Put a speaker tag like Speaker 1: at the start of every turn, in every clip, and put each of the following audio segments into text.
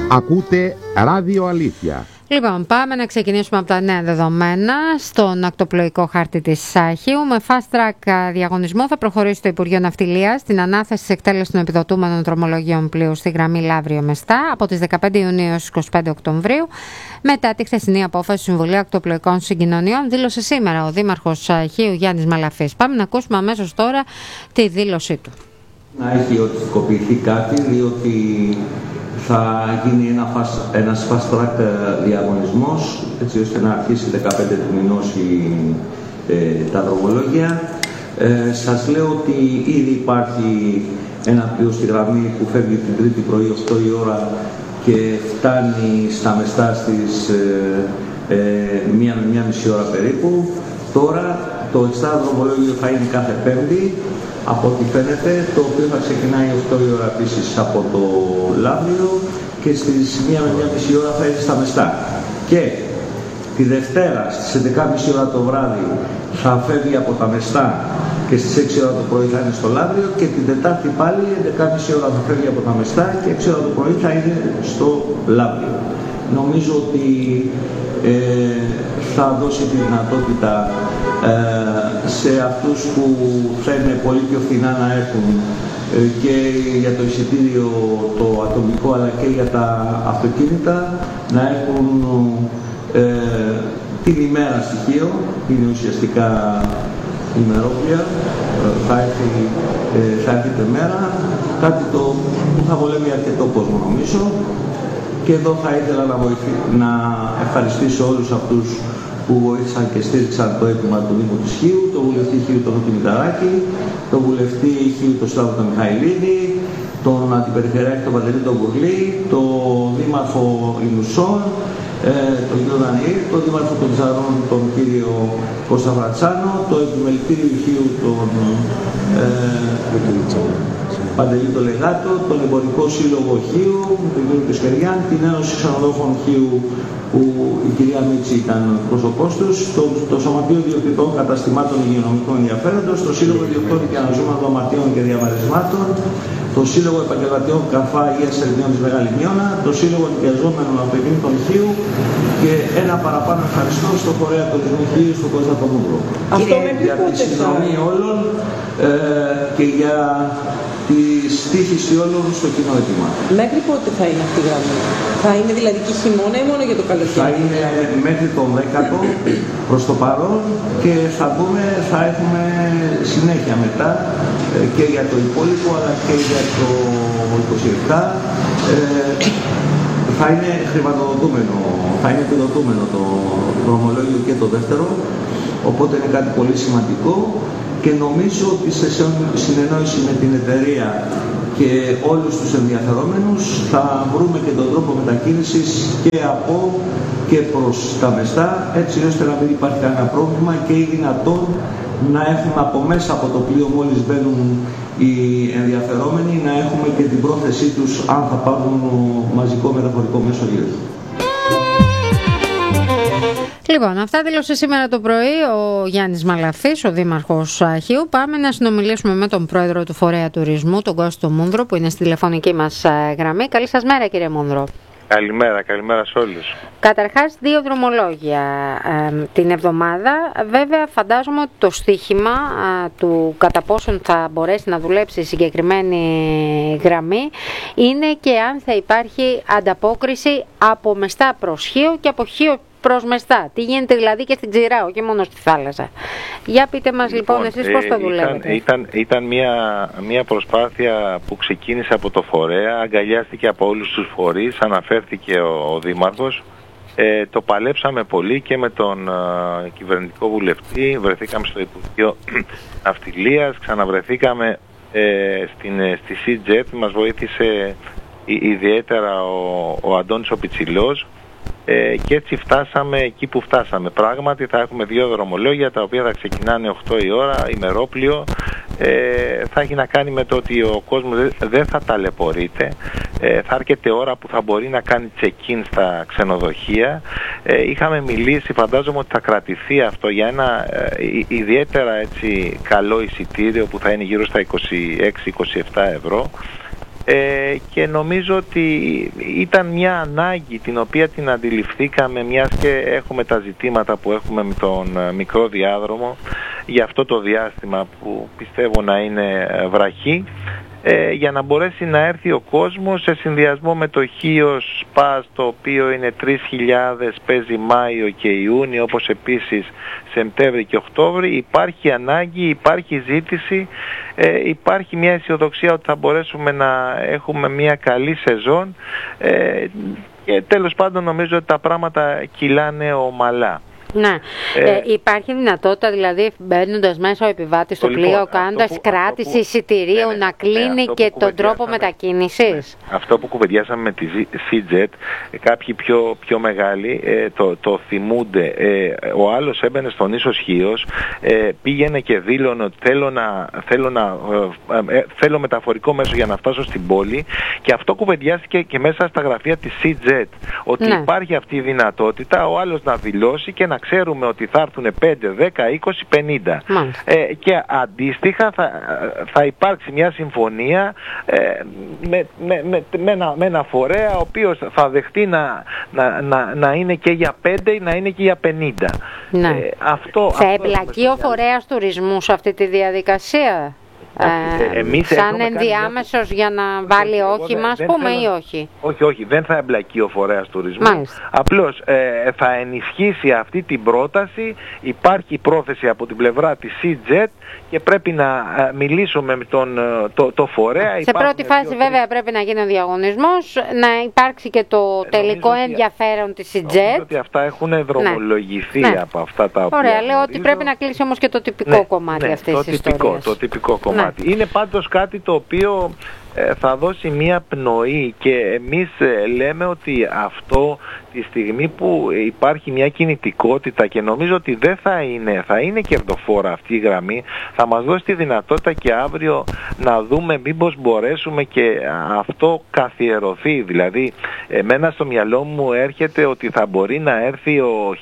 Speaker 1: Ακούτε Ράδιο Αλήθεια.
Speaker 2: Λοιπόν, πάμε να ξεκινήσουμε από τα νέα δεδομένα στον ακτοπλοϊκό χάρτη της Σάχιου. Με fast track διαγωνισμό θα προχωρήσει το Υπουργείο Ναυτιλίας στην ανάθεση της εκτέλεσης των επιδοτούμενων δρομολογίων πλοίου στη γραμμή Λαύριο-Μεστά από τις 15 Ιουνίου έως 25 Οκτωβρίου. Μετά τη χθεσινή απόφαση του Συμβουλίου Ακτοπλοϊκών Συγκοινωνιών, δήλωσε σήμερα ο Δήμαρχος Σαχίου Γιάννης Μαλαφής. Πάμε να ακούσουμε αμέσως τώρα τη δήλωσή του.
Speaker 3: Να έχει οριστικοποιηθεί κάτι, διότι θα γίνει ένας fast track διαγωνισμός, έτσι ώστε να αρχίσει 15 του μηνός τα δρομολόγια. Σας λέω ότι ήδη υπάρχει ένα πλοίο στη γραμμή που φεύγει την Τρίτη πρωί 8 η ώρα και φτάνει στα Μεστά στις 1 με 1,5 ώρα περίπου. Τώρα το εξτρά δρομολόγιο θα είναι κάθε Πέμπτη, από ό,τι φαίνεται, το οποίο θα ξεκινάει 8 η ώρα επίσης από το Λαύριο και στις 1 με 1,5 ώρα θα είναι στα Μεστά. Και τη Δευτέρα στις 11.30 ώρα το βράδυ θα φεύγει από τα Μεστά και στις 6 ώρα το πρωί θα είναι στο Λαύριο και την Τετάρτη πάλι 11.30 ώρα θα φεύγει από τα Μεστά και 6 ώρα το πρωί θα είναι στο Λαύριο. Νομίζω ότι θα δώσει τη δυνατότητα σε αυτούς που θέλουν πολύ πιο φθηνά να έρθουν και για το εισιτήριο το ατομικό αλλά και για τα αυτοκίνητα να έχουν την ημέρα στοιχείο, είναι ουσιαστικά ημερόπλια, θα έρθει μέρα, κάτι το που θα βολεύει αρκετό κόσμο νομίζω. Και εδώ θα ήθελα να ευχαριστήσω όλους αυτούς που βοήθησαν και στήριξαν το αίτημα του Δήμου της Χίου, τον βουλευτή Χίου τον Νότι Μηταράκη, τον βουλευτή Χίου τον Σταύρο τον Μιχαηλίδη, τον αντιπεριφερειάρχη τον Παντελή τον Μπουρλή, τον δήμαρχο Ινουσών, τον κύριο Δανιήλ, τον δήμαρχο των Τζαρών τον κύριο Κώστα Βρατσάνο, το επιμελητήριο Χίου τον Παντελή το Λεγάτο, τον Εμπορικό Σύλλογο Χίου, τον κύριο Κεσχεριάν, την Ένωση Ξενοδόχων Χίου που η κυρία Μίτση ήταν πρόσωπός τους, το Σωματείο Ιδιοκτητών Καταστημάτων Υγειονομικών Ενδιαφέροντος, το Σύλλογο Ιδιοκτών και Αναζώμενων Δωματίων και Διαμερισμάτων, το Σύλλογο Επαγγελματιών Καφά Υγείας Ελληνιών της Μεγάλη Μιώνα, το Σύλλογο Νοικιαζόμενων Αυτοκινήτων Χίου και ένα παραπάνω ευχαριστώ στο φορέα τουρισμού Χίου, στον Κώστα τον Μούδρο.
Speaker 4: Αυτό
Speaker 3: για τη συνδρομή όλων και για τη στήχηση όλων στο κοινό αίτημα.
Speaker 4: Μέχρι πότε θα είναι αυτή η γραμμή? Θα είναι δηλαδή και χειμώνα ή μόνο για το καλοκαίρι?
Speaker 3: Θα είναι μέχρι τον 10ο προς το παρόν και θα έχουμε συνέχεια μετά και για το υπόλοιπο αλλά και για το 27. Θα είναι χρηματοδοτούμενο, θα είναι επιδοτούμενο το δρομολόγιο και το δεύτερο, οπότε είναι κάτι πολύ σημαντικό. Και νομίζω ότι σε συνεννόηση με την εταιρεία και όλους τους ενδιαφερόμενους θα βρούμε και τον τρόπο μετακίνησης και από και προς τα Μεστά, έτσι ώστε να μην υπάρχει κανένα πρόβλημα και ή δυνατόν να έχουμε από μέσα από το πλοίο μόλις μπαίνουν οι ενδιαφερόμενοι να έχουμε και την πρόθεσή τους αν θα πάρουν μαζικό μεταφορικό μέσο ή όχι.
Speaker 2: Λοιπόν, αυτά δήλωσε σήμερα το πρωί ο Γιάννης Μαλαφής, ο Δήμαρχος Σαχίου. Πάμε να συνομιλήσουμε με τον Πρόεδρο του Φορέα Τουρισμού, τον Κώστο Μούνδρο, που είναι στη τηλεφωνική μας γραμμή. Καλή σας μέρα, κύριε Μούνδρο.
Speaker 5: Καλημέρα σε όλους.
Speaker 2: Καταρχάς, 2 δρομολόγια την εβδομάδα. Βέβαια, φαντάζομαι ότι το στοίχημα του κατά πόσον θα μπορέσει να δουλέψει η συγκεκριμένη γραμμή είναι και αν θα υπάρχει ανταπόκριση από Μεστά προς Χίο και από Χίο προς Μεστά. Τι γίνεται δηλαδή και στην Ξηρά, όχι μόνο στη θάλασσα. Για πείτε μας λοιπόν εσείς πώς το δουλεύετε.
Speaker 5: Ήταν μια προσπάθεια που ξεκίνησε από το φορέα, αγκαλιάστηκε από όλους τους φορείς, αναφέρθηκε ο Δήμαρχος. Το παλέψαμε πολύ και με τον κυβερνητικό βουλευτή, βρεθήκαμε στο Υπουργείο Ναυτιλίας, ξαναβρεθήκαμε στη CJET, μας βοήθησε ιδιαίτερα ο Αντώνης ο Πιτσιλός. Και έτσι φτάσαμε εκεί που φτάσαμε. Πράγματι θα έχουμε 2 δρομολόγια τα οποία θα ξεκινάνε 8 η ώρα, ημερόπλιο. Θα έχει να κάνει με το ότι ο κόσμος δεν θα ταλαιπωρείται. Θα έρχεται ώρα που θα μπορεί να κάνει check-in στα ξενοδοχεία. Είχαμε μιλήσει, φαντάζομαι ότι θα κρατηθεί αυτό για ένα ιδιαίτερα έτσι καλό εισιτήριο που θα είναι γύρω στα 26-27 ευρώ. και νομίζω ότι ήταν μια ανάγκη την οποία την αντιληφθήκαμε, μιας και έχουμε τα ζητήματα που έχουμε με τον μικρό διάδρομο για αυτό το διάστημα που πιστεύω να είναι βραχή, για να μπορέσει να έρθει ο κόσμος σε συνδυασμό με το Χίος ΣΠΑΣ, το οποίο είναι 3.000, παίζει Μάιο και Ιούνιο, όπως επίσης Σεπτέμβρη και Οκτώβρη. Υπάρχει ανάγκη, υπάρχει ζήτηση, υπάρχει μια αισιοδοξία ότι θα μπορέσουμε να έχουμε μια καλή σεζόν, και τέλος πάντων νομίζω ότι τα πράγματα κυλάνε ομαλά.
Speaker 2: Ναι. Υπάρχει δυνατότητα, δηλαδή, μπαίνοντας μέσα ο επιβάτης στο πλοίο, κάνοντας κράτηση εισιτηρίου, να κλείνει και τον τρόπο μετακίνησης?
Speaker 5: Αυτό που κουβεντιάσαμε με τη CJet, κάποιοι πιο μεγάλοι το θυμούνται. Ο άλλος έμπαινε στον ίσος Χίος, πήγαινε και δήλωνε ότι θέλω μεταφορικό μέσο για να φτάσω στην πόλη, και αυτό κουβεντιάστηκε και μέσα στα γραφεία της CJet, ότι υπάρχει αυτή η δυνατότητα ο άλλος να δηλώσει και να ξέρουμε ότι θα έρθουν 5, 10, 20, 50. Και αντίστοιχα θα υπάρξει μια συμφωνία με ένα φορέα ο οποίος θα δεχτεί να είναι και για 5 ή να είναι και για 50.
Speaker 2: Θα εμπλακεί ο φορέας τουρισμού σε αυτή τη διαδικασία? Σαν ενδιάμεσος για να βάλει όχημα, ας πούμε, ή όχι?
Speaker 5: Όχι, δεν θα εμπλακεί ο φορέας τουρισμού. Απλώς θα ενισχύσει αυτή την πρόταση. Υπάρχει πρόθεση από την πλευρά της CJet και πρέπει να μιλήσουμε με το φορέα.
Speaker 2: Σε πρώτη φάση βέβαια πρέπει να γίνει ο διαγωνισμός, να υπάρξει και το τελικό ενδιαφέρον της CJet.
Speaker 5: Νομίζω ότι αυτά έχουν δρομολογηθεί από αυτά τα οποία.
Speaker 2: Ωραία, λέω ότι πρέπει να κλείσει όμως και το τυπικό κομμάτι αυτής της ιστορίας.
Speaker 5: Το τυπικό κομμάτι. Είναι πάντως κάτι το οποίο θα δώσει μία πνοή, και εμείς λέμε ότι αυτό τη στιγμή που υπάρχει μια κινητικότητα, και νομίζω ότι δεν θα είναι κερδοφόρα αυτή η γραμμή, θα μας δώσει τη δυνατότητα και αύριο να δούμε μήπως μπορέσουμε και αυτό καθιερωθεί. Δηλαδή εμένα στο μυαλό μου έρχεται ότι θα μπορεί να έρθει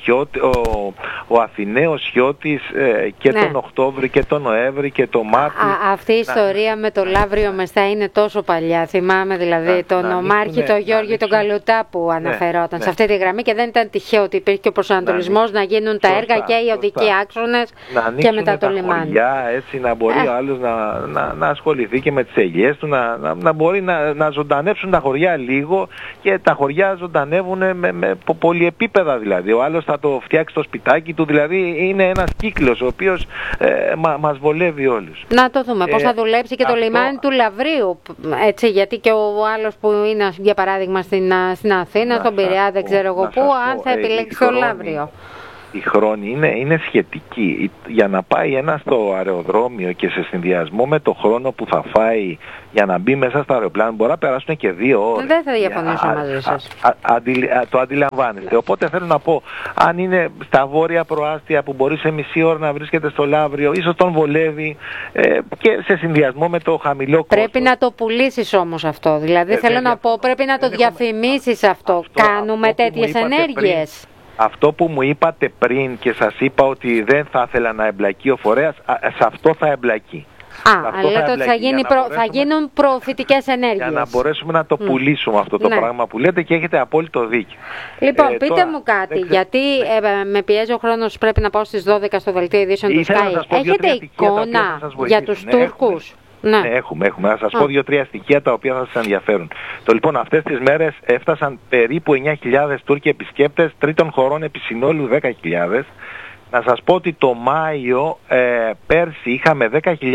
Speaker 5: ο Αθηναίος Χιώτης και τον Οκτώβρη και τον Νοέμβρη και τον Μάρτιο.
Speaker 2: Αυτή η ιστορία με το Λαύριο Μεστά είναι τόσο παλιά. Θυμάμαι δηλαδή τον Ομάρχη, τον Γιώργη, τον Καλουτά που αναφερόταν σε αυτή τη γραμμή, και δεν ήταν τυχαίο ότι υπήρχε και ο προσανατολισμός να γίνουν τα έργα και οι οδικοί άξονες και μετά το λιμάνι.
Speaker 5: Χωριά, έτσι να μπορεί ο άλλος να ασχοληθεί και με τις ελιές του, να μπορεί να ζωντανεύσουν τα χωριά λίγο, και τα χωριά ζωντανεύουν με πολυεπίπεδα δηλαδή. Ο άλλος θα το φτιάξει το σπιτάκι του, δηλαδή είναι ένας κύκλος ο οποίος μας βολεύει όλους.
Speaker 2: Να το δούμε πώς θα δουλέψει και το λιμάνι του Λαυρίου, έτσι, γιατί και ο άλλος που είναι για παράδειγμα στην Αθήνα, στον Πειραιά, δεν ξέρω εγώ πού, αν θα επιλέξει το Λαύριο.
Speaker 5: Οι χρόνοι είναι σχετικοί. Για να πάει ένα στο αεροδρόμιο και σε συνδυασμό με το χρόνο που θα φάει για να μπει μέσα στο αεροπλάνο, μπορεί να περάσουν και 2 ώρες.
Speaker 2: Δεν θα διαφωνήσω μαζί σας.
Speaker 5: Το αντιλαμβάνεστε. Οπότε θέλω να πω, αν είναι στα βόρεια προάστια που μπορεί σε μισή ώρα να βρίσκεται στο Λαύριο, ίσως τον βολεύει, και σε συνδυασμό με το χαμηλό κόστος.
Speaker 2: Πρέπει να το πουλήσεις όμως αυτό. Δηλαδή θέλω να πω, πρέπει να το διαφημίσεις αυτό. Κάνουμε τέτοιες ενέργειες.
Speaker 5: Αυτό που μου είπατε πριν και σας είπα ότι δεν θα ήθελα να εμπλακεί ο φορέας, σε αυτό θα εμπλακεί.
Speaker 2: Λέτε ότι θα γίνουν προωθητικές ενέργειες.
Speaker 5: Για να μπορέσουμε να το πουλήσουμε αυτό το πράγμα που λέτε, και έχετε απόλυτο δίκιο.
Speaker 2: Λοιπόν, πείτε μου κάτι, γιατί με πιέζει ο χρόνος, πρέπει να πάω στις 12 στο δελτίο ειδήσεων του Sky. Έχετε εικόνα για τους Τούρκους?
Speaker 5: Έχουμε. Να σας πω 2-3 στοιχεία τα οποία θα σας ενδιαφέρουν. Λοιπόν, αυτές τις μέρες έφτασαν περίπου 9.000 Τούρκοι επισκέπτες τρίτων χωρών, επί συνόλου 10.000. Να σας πω ότι το Μάιο πέρσι είχαμε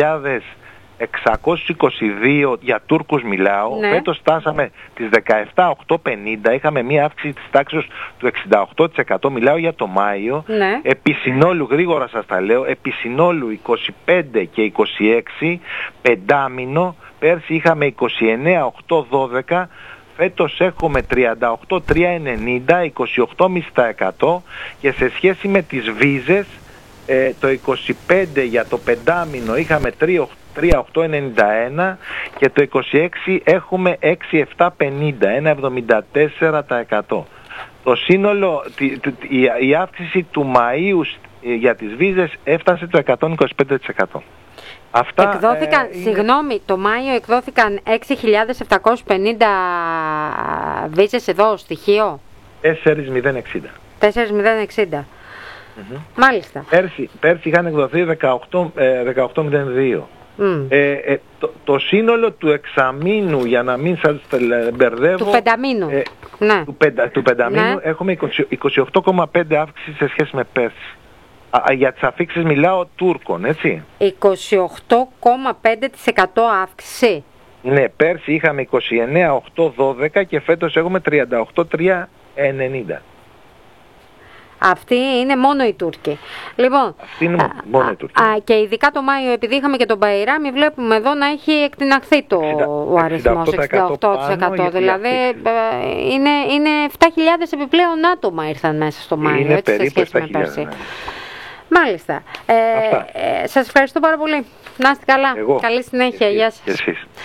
Speaker 5: 10.622 για Τούρκους μιλάω. Φέτος φτάσαμε τις 17.850, είχαμε μία αύξηση της τάξης του 68%, μιλάω για το Μάιο. Επί συνόλου, γρήγορα σας τα λέω, επί συνόλου 25 και 26, πεντάμινο, πέρσι είχαμε 29.812, φέτος έχουμε 38.390, 28,5%, και σε σχέση με τις βίζες, το 25 για το πεντάμινο είχαμε 3.891 και το 26 έχουμε 6.750, ένα 74%. Το σύνολο, η αύξηση του Μαΐου για τις βίζες έφτασε το 125%. Αυτά,
Speaker 2: εκδόθηκαν, συγγνώμη, το Μάιο εκδόθηκαν 6.750 βίζες εδώ, στοιχείο.
Speaker 5: 4.060.
Speaker 2: 4.060. Μάλιστα.
Speaker 5: Πέρσι είχαν εκδοθεί 18.02. Το σύνολο του εξαμήνου, για να μην σας μπερδεύω,
Speaker 2: του πενταμήνου, ναι.
Speaker 5: του πενταμήνου, ναι, έχουμε 28,5 αύξηση σε σχέση με πέρσι. Για τις αφίξεις μιλάω Τούρκων, έτσι.
Speaker 2: 28,5% αύξηση.
Speaker 5: Ναι, πέρσι είχαμε 29,812 και φέτος έχουμε 38,390.
Speaker 2: Αυτή είναι μόνο οι Τούρκοι. Λοιπόν,
Speaker 5: αυτή είναι μόνο οι Τούρκοι.
Speaker 2: Και ειδικά το Μάιο, επειδή είχαμε και τον Μπαϊράμι, βλέπουμε εδώ να έχει εκτιναχθεί ο αριθμός, 68%. Δηλαδή είναι 7.000 επιπλέον άτομα ήρθαν μέσα στο Μάιο,
Speaker 5: είναι
Speaker 2: έτσι, σε σχέση με πέρσι. Ναι. Μάλιστα. Σας ευχαριστώ πάρα πολύ. Να είστε καλά. Καλή συνέχεια. Γεια σας.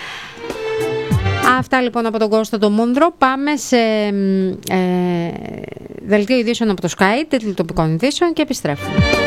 Speaker 2: Αυτά λοιπόν από τον Κώστα τον Μούνδρο. Πάμε σε δελτίο ειδήσεων από το Sky, τίτλοι τοπικών ειδήσεων, και επιστρέφουμε.